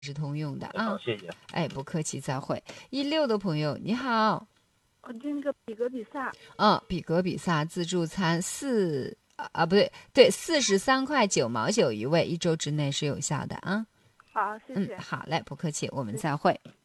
是通用的好， 啊。 谢谢。 哎，不客气，再会。16的朋友你好， 我订个比格比萨， 比格比萨自助餐不对43.9块9一位，1周之内是有效的啊。 好，谢谢。 好嘞，不客气，我们再会。